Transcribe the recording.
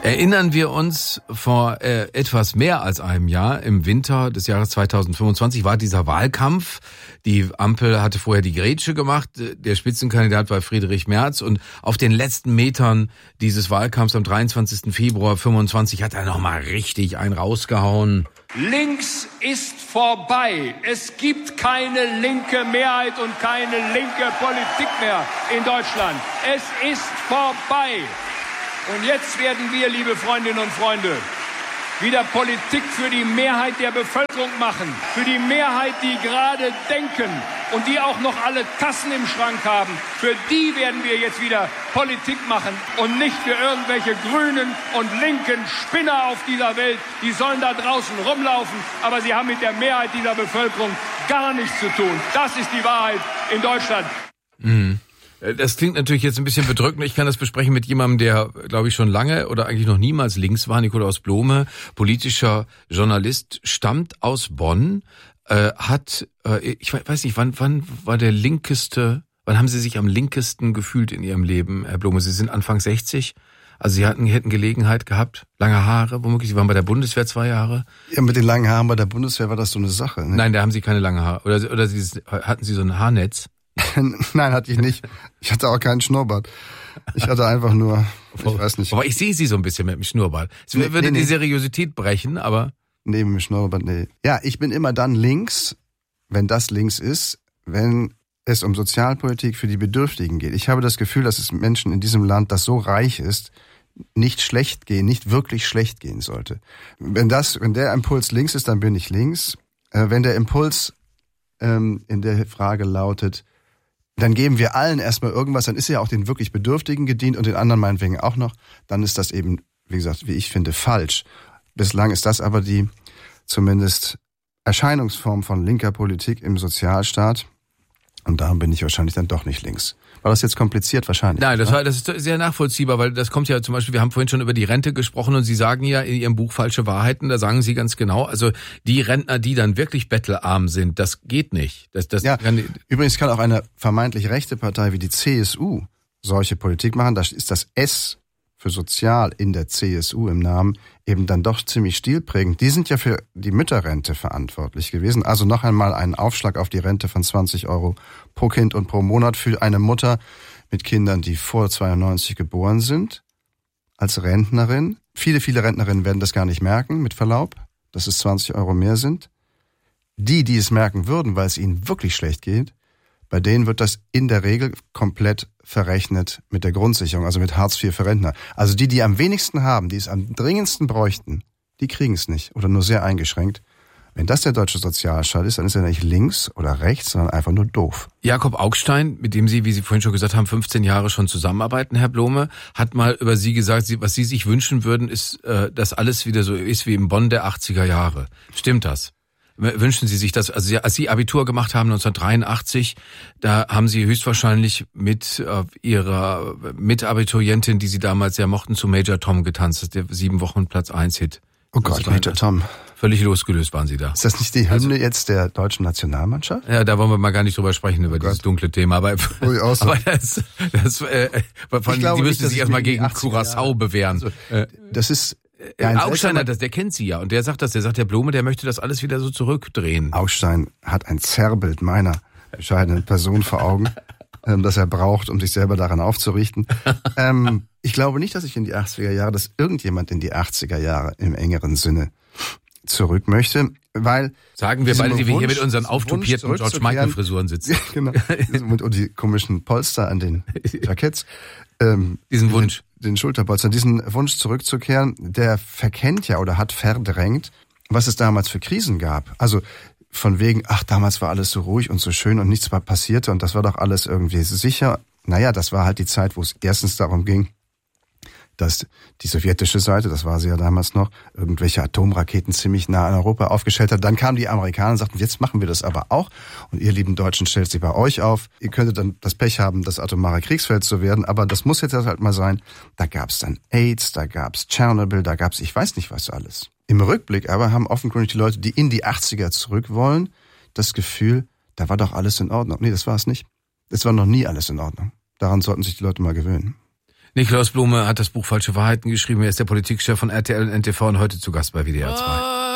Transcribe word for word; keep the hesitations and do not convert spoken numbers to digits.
Erinnern wir uns, vor äh, etwas mehr als einem Jahr, im Winter des Jahres zweitausendfünfundzwanzig, war dieser Wahlkampf. Die Ampel hatte vorher die Grätsche gemacht. Der Spitzenkandidat war Friedrich Merz. Und auf den letzten Metern dieses Wahlkampfs am dreiundzwanzigsten Februar fünfundzwanzig hat er nochmal richtig einen rausgehauen. Links ist vorbei. Es gibt keine linke Mehrheit und keine linke Politik mehr in Deutschland. Es ist vorbei. Und jetzt werden wir, liebe Freundinnen und Freunde, wieder Politik für die Mehrheit der Bevölkerung machen. Für die Mehrheit, die gerade denken und die auch noch alle Tassen im Schrank haben. Für die werden wir jetzt wieder Politik machen und nicht für irgendwelche grünen und linken Spinner auf dieser Welt. Die sollen da draußen rumlaufen, aber sie haben mit der Mehrheit dieser Bevölkerung gar nichts zu tun. Das ist die Wahrheit in Deutschland. Mhm. Das klingt natürlich jetzt ein bisschen bedrückend. Ich kann das besprechen mit jemandem, der, glaube ich, schon lange oder eigentlich noch niemals links war. Nikolaus Blome, politischer Journalist, stammt aus Bonn, äh, hat, äh, ich weiß nicht, wann, wann war der linkeste, wann haben Sie sich am linkesten gefühlt in Ihrem Leben, Herr Blome? Sie sind Anfang sechzig, also Sie hatten, hätten Gelegenheit gehabt, lange Haare, womöglich, Sie waren bei der Bundeswehr zwei Jahre. Ja, mit den langen Haaren bei der Bundeswehr war das so eine Sache. Ne? Nein, da haben Sie keine langen Haare. Oder, oder Sie, hatten Sie so ein Haarnetz? Nein, hatte ich nicht. Ich hatte auch keinen Schnurrbart. Ich hatte einfach nur, ich weiß nicht. Aber ich sehe Sie so ein bisschen mit dem Schnurrbart. Es nee, würde nee, die Seriosität brechen, aber... Nee, mit dem Schnurrbart, nee. Ja, ich bin immer dann links, wenn das links ist, wenn es um Sozialpolitik für die Bedürftigen geht. Ich habe das Gefühl, dass es Menschen in diesem Land, das so reich ist, nicht schlecht gehen, nicht wirklich schlecht gehen sollte. Wenn das, wenn der Impuls links ist, dann bin ich links. Äh, wenn der Impuls ähm, in der Frage lautet, dann geben wir allen erstmal irgendwas, dann ist ja auch den wirklich Bedürftigen gedient und den anderen meinetwegen auch noch, dann ist das eben, wie gesagt, wie ich finde, falsch. Bislang ist das aber die zumindest Erscheinungsform von linker Politik im Sozialstaat und darum bin ich wahrscheinlich dann doch nicht links. War das jetzt kompliziert wahrscheinlich? Nein, das war, das ist sehr nachvollziehbar, weil das kommt ja zum Beispiel, wir haben vorhin schon über die Rente gesprochen und Sie sagen ja in Ihrem Buch Falsche Wahrheiten, da sagen Sie ganz genau, also die Rentner, die dann wirklich bettelarm sind, das geht nicht. Das, das ja, kann, übrigens kann auch eine vermeintlich rechte Partei wie die C S U solche Politik machen, da ist das S für sozial in der C S U im Namen eben dann doch ziemlich stilprägend. Die sind ja für die Mütterrente verantwortlich gewesen. Also noch einmal einen Aufschlag auf die Rente von zwanzig Euro pro Kind und pro Monat für eine Mutter mit Kindern, die vor zweiundneunzig geboren sind, als Rentnerin. Viele, viele Rentnerinnen werden das gar nicht merken, mit Verlaub, dass es zwanzig Euro mehr sind. Die, die es merken würden, weil es ihnen wirklich schlecht geht, bei denen wird das in der Regel komplett verrechnet mit der Grundsicherung, also mit Hartz vier für Rentner. Also die, die am wenigsten haben, die es am dringendsten bräuchten, die kriegen es nicht oder nur sehr eingeschränkt. Wenn das der deutsche Sozialstaat ist, dann ist er nicht links oder rechts, sondern einfach nur doof. Jakob Augstein, mit dem Sie, wie Sie vorhin schon gesagt haben, fünfzehn Jahre schon zusammenarbeiten, Herr Blome, hat mal über Sie gesagt, was Sie sich wünschen würden, ist, dass alles wieder so ist wie im Bonn der achtziger Jahre. Stimmt das? Wünschen Sie sich das? Also als Sie Abitur gemacht haben neunzehnhundertdreiundachtzig, da haben Sie höchstwahrscheinlich mit äh, Ihrer Mitabiturientin, die Sie damals sehr mochten, zu Major Tom getanzt. Das ist der sieben Wochen Platz eins Hit. Oh Gott, Major Tom. Völlig losgelöst waren Sie da. Ist das nicht die Hymne also, jetzt der deutschen Nationalmannschaft? Ja, da wollen wir mal gar nicht drüber sprechen, über oh dieses Gott. dunkle Thema. Aber, oh, aber das, das äh, von, Sie müssen nicht, sich erstmal gegen Curaçao Jahre. bewähren. Also, das ist... Ja, Augstein hat das, der kennt Sie ja. Und der sagt das, der sagt, der Blome, der möchte das alles wieder so zurückdrehen. Augstein hat ein Zerrbild meiner bescheidenen Person vor Augen, ähm, das er braucht, um sich selber daran aufzurichten. ähm, ich glaube nicht, dass ich in die achtziger Jahre, dass irgendjemand in die achtziger Jahre im engeren Sinne zurück möchte, weil... Sagen wir beide, die wir hier mit unseren auftopierten George Michael Frisuren sitzen. Genau. Und die komischen Polster an den Jacketts. Ähm, diesen Wunsch. Den, den Schulterpolstern, diesen Wunsch zurückzukehren, der verkennt ja oder hat verdrängt, was es damals für Krisen gab. Also von wegen, ach, damals war alles so ruhig und so schön und nichts passierte und das war doch alles irgendwie sicher. Naja, das war halt die Zeit, wo es erstens darum ging, dass die sowjetische Seite, das war sie ja damals noch, irgendwelche Atomraketen ziemlich nah an Europa aufgestellt hat. Dann kamen die Amerikaner und sagten, jetzt machen wir das aber auch. Und ihr lieben Deutschen, stellt sie bei euch auf. Ihr könntet dann das Pech haben, das atomare Kriegsfeld zu werden. Aber das muss jetzt halt mal sein. Da gab es dann AIDS, da gab es Tschernobyl, da gab es ich weiß nicht was alles. Im Rückblick aber haben offenkundig die Leute, die in die achtziger zurück wollen, das Gefühl, da war doch alles in Ordnung. Nee, das war es nicht. Es war noch nie alles in Ordnung. Daran sollten sich die Leute mal gewöhnen. Nikolaus Blome hat das Buch Falsche Wahrheiten geschrieben. Er ist der Politikchef von R T L und N T V und heute zu Gast bei W D R zwei.